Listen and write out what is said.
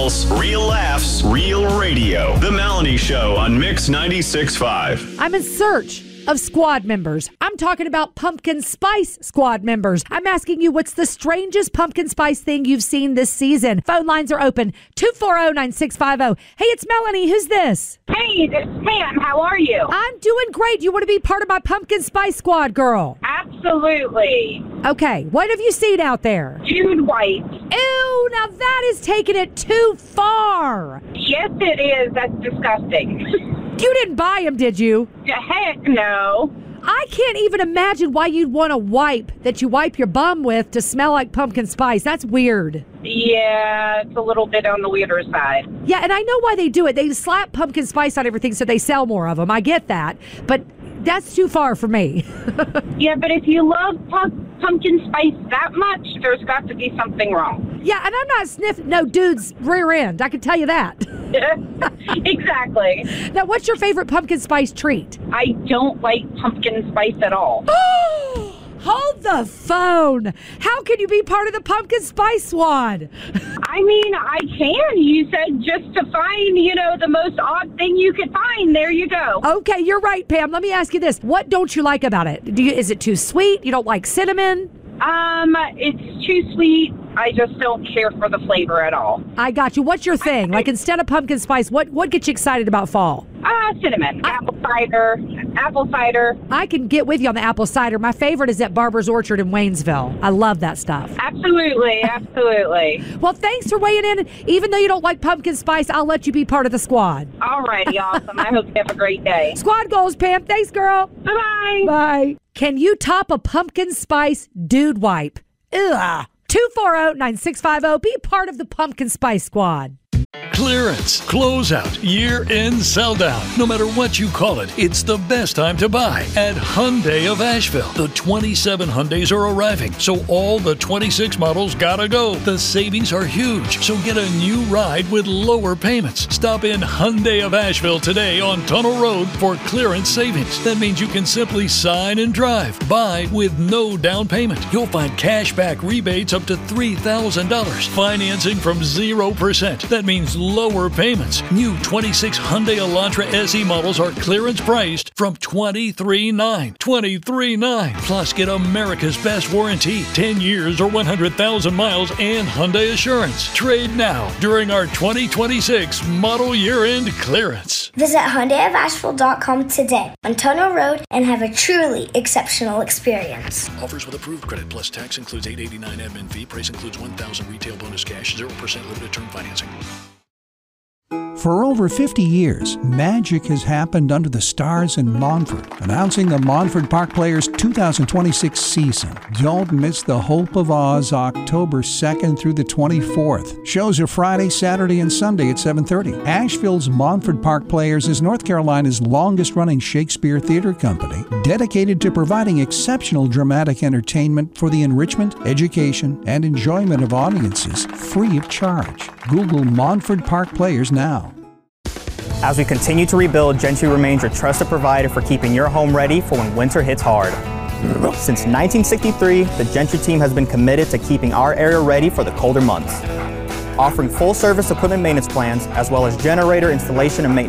Real laughs, real radio. The Melanie Show on Mix 96.5. I'm in search of squad members. I'm talking about pumpkin spice squad members. I'm asking you, what's the strangest pumpkin spice thing you've seen this season? Phone lines are open. 240-9650. Hey, it's Melanie. Who's this? Hey, it's Pam. How are you? I'm doing great. You want to be part of my pumpkin spice squad, girl? Absolutely. Okay, what have you seen out there? Jude White. Ew, now that is taking it too far. Yes, it is. That's disgusting. You didn't buy them, did you? Heck no. I can't even imagine why you'd want a wipe that you wipe your bum with to smell like pumpkin spice. That's weird. Yeah, it's a little bit on the weirder side. Yeah, and I know why they do it. They slap pumpkin spice on everything so they sell more of them. I get that. But that's too far for me. Yeah, but if you love pumpkin spice that much, there's got to be something wrong. Yeah, and I'm not sniffing no dude's rear end. I can tell you that. Exactly. Now, what's your favorite pumpkin spice treat? I don't like pumpkin spice at all. Hold the phone. How can you be part of the pumpkin spice squad? I mean, I can. You said just to find, the most odd thing you could find. There you go. Okay, you're right, Pam. Let me ask you this. What don't you like about it? Is it too sweet? You don't like cinnamon? It's too sweet. I just don't care for the flavor at all. I got you. What's your thing? Like, instead of pumpkin spice, what gets you excited about fall? Cinnamon. Apple cider. I can get with you on the apple cider. My favorite is at Barber's Orchard in Waynesville. I love that stuff. Absolutely. Well, thanks for weighing in. Even though you don't like pumpkin spice, I'll let you be part of the squad. All righty, awesome. I hope you have a great day. Squad goals, Pam. Thanks, girl. Bye-bye. Bye. Can you top a pumpkin spice dude wipe? Ugh. 240-9650. Be part of the pumpkin spice squad. Clearance, closeout, year-end sell-down. No matter what you call it, it's the best time to buy at Hyundai of Asheville. The 27 Hyundais are arriving, so all the 26 models gotta go. The savings are huge, so get a new ride with lower payments. Stop in Hyundai of Asheville today on Tunnel Road for clearance savings. That means you can simply sign and drive. Buy with no down payment. You'll find cash back rebates up to $3,000. Financing from 0%. That means lower payments. New 26 Hyundai Elantra SE models are clearance priced from $23,900. $23,900. Plus, get America's best warranty, 10 years or 100,000 miles, and Hyundai Assurance. Trade now during our 2026 model year-end clearance. Visit HyundaiofAsheville.com today on Tunnel Road and have a truly exceptional experience. Offers with approved credit plus tax includes $889 admin fee. Price includes $1,000 retail bonus cash, 0% limited term financing. For over 50 years, magic has happened under the stars in Montford. Announcing the Montford Park Players 2026 season. Don't miss the Hope of Oz October 2nd through the 24th. Shows are Friday, Saturday, and Sunday at 7:30. Asheville's Montford Park Players is North Carolina's longest-running Shakespeare theater company, dedicated to providing exceptional dramatic entertainment for the enrichment, education, and enjoyment of audiences free of charge. Google Montford Park Players now. As we continue to rebuild, Gentry remains your trusted provider for keeping your home ready for when winter hits hard. Since 1963, the Gentry team has been committed to keeping our area ready for the colder months. Offering full-service equipment maintenance plans, as well as generator installation and maintenance